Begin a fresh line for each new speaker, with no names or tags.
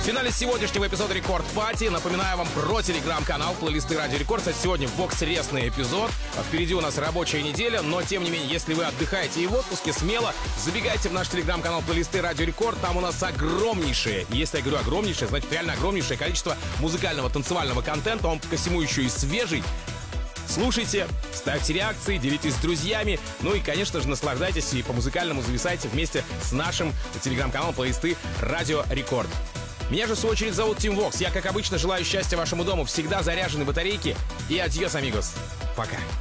В финале сегодняшнего эпизода Рекорд Пати напоминаю вам про телеграм-канал плейлисты Радио Рекорд. Сегодня бокс-ресный эпизод. Впереди у нас рабочая неделя, но тем не менее, если вы отдыхаете и в отпуске, смело забегайте в наш телеграм-канал плейлисты Радио Рекорд. Там у нас огромнейшее, если я говорю огромнейшее, значит реально огромнейшее количество музыкального танцевального контента. Он ко всему еще и свежий. Слушайте, ставьте реакции, делитесь с друзьями. Ну и, конечно же, наслаждайтесь и по-музыкальному зависайте вместе с нашим телеграм-каналом плейлисты Радио Рекорд. Меня же, в свою очередь, зовут Тим Вокс. Я, как обычно, желаю счастья вашему дому, всегда заряжены батарейки. И адьос, амигос. Пока.